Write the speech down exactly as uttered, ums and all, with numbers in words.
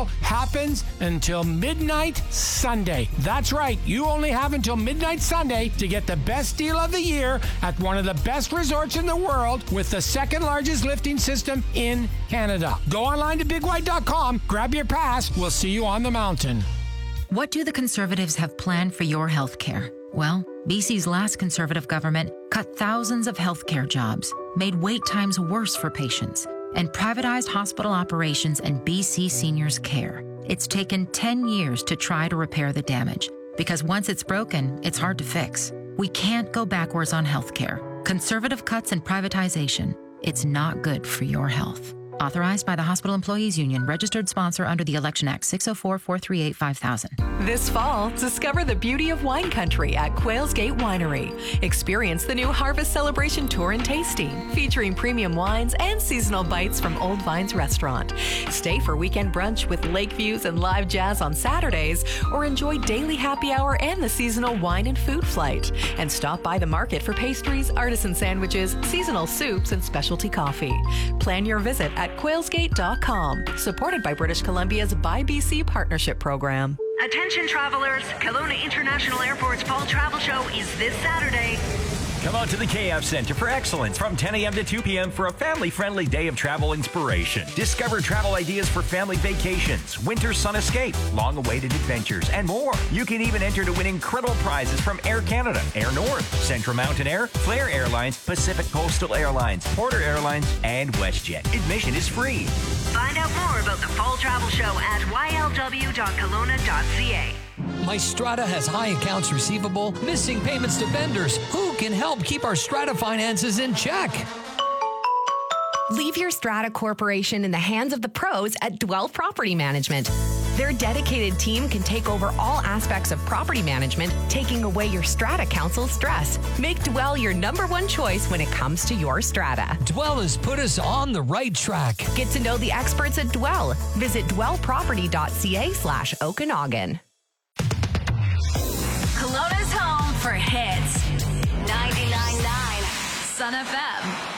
happens until midnight Sunday. That's right. You only have until midnight Sunday to get the best deal of the year at one of the best resorts in the world with the second largest lifting system in Canada. Go online to big white dot com, grab your pass. We'll see you on the mountain. What do the Conservatives have planned for your health care? Well, B C's last Conservative government cut thousands of healthcare jobs, made wait times worse for patients, and privatized hospital operations and B C seniors' care. It's taken ten years to try to repair the damage, because once it's broken, it's hard to fix. We can't go backwards on healthcare. Conservative cuts and privatization, it's not good for your health. Authorized by the Hospital Employees Union, registered sponsor under the Election Act six oh four, four three eight, five thousand. This fall, discover the beauty of wine country at Quails Gate Winery. Experience the new Harvest Celebration Tour and Tasting, featuring premium wines and seasonal bites from Old Vines Restaurant. Stay for weekend brunch with lake views and live jazz on Saturdays, or enjoy daily happy hour and the seasonal wine and food flight. And stop by the market for pastries, artisan sandwiches, seasonal soups, and specialty coffee. Plan your visit at quails gate dot com, supported by British Columbia's Buy B C Partnership Program. Attention travelers, Kelowna International Airport's Fall Travel Show is this Saturday. Come on to the K F Center for excellence from ten a.m. to two p.m. for a family-friendly day of travel inspiration. Discover travel ideas for family vacations, winter sun escape, long-awaited adventures, and more. You can even enter to win incredible prizes from Air Canada, Air North, Central Mountain Air, Flair Airlines, Pacific Coastal Airlines, Porter Airlines, and WestJet. Admission is free. Find out more about the Fall Travel Show at y l w dot kelowna dot c a. My Strata has high accounts receivable, missing payments to vendors. Who can help keep our Strata finances in check? Leave your Strata Corporation in the hands of the pros at Dwell Property Management. Their dedicated team can take over all aspects of property management, taking away your Strata Council stress. Make Dwell your number one choice when it comes to your Strata. Dwell has put us on the right track. Get to know the experts at Dwell. Visit dwell property dot c a slash Okanagan. Kelowna's home for hits. ninety-nine point nine Sun F M.